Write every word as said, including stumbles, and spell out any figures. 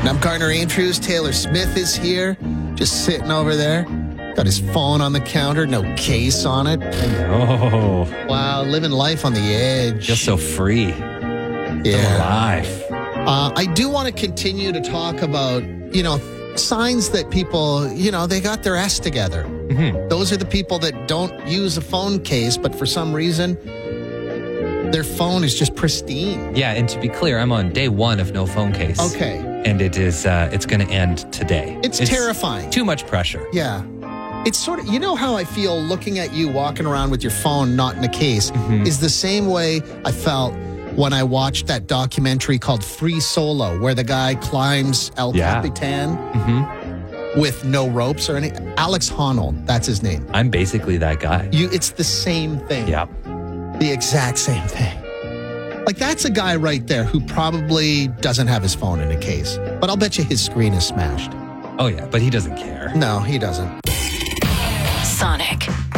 And I'm Garner Andrews. Taylor Smith is here, just sitting over there. Got his phone on the counter, no case on it. Oh. Wow, living life on the edge. Feels so free. Yeah. Alive. Uh, I do want to continue to talk about, you know, signs that people, you know, they got their S together. Mm-hmm. Those are the people that don't use a phone case, but for some reason, their phone is just pristine. Yeah, and to be clear, I'm on day one of no phone case. Okay. And it is, uh, it's going to end today. It's, it's terrifying. Too much pressure. Yeah. It's sort of, you know how I feel looking at you walking around with your phone not in a case Mm-hmm. is the same way I felt when I watched that documentary called Free Solo, where the guy climbs El Yeah. Capitan Mm-hmm. with no ropes or anything. Alex Honnold, that's his name. I'm basically that guy. You, it's the same thing. Yep. The exact same thing. Like, that's a guy right there who probably doesn't have his phone in a case. But I'll bet you his screen is smashed. Oh, yeah, but he doesn't care. No, he doesn't. Sonic.